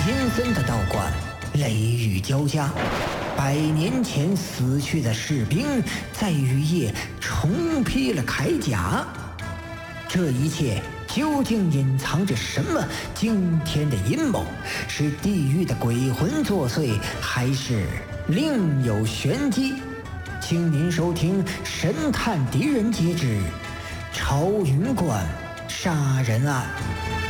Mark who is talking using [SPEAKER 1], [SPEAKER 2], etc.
[SPEAKER 1] 阴森的道观，雷雨交加。100年前死去的士兵在雨夜重披了铠甲，这一切究竟隐藏着什么惊天的阴谋？是地狱的鬼魂作祟，还是另有玄机？请您收听《神探狄仁杰之朝云观杀人案》。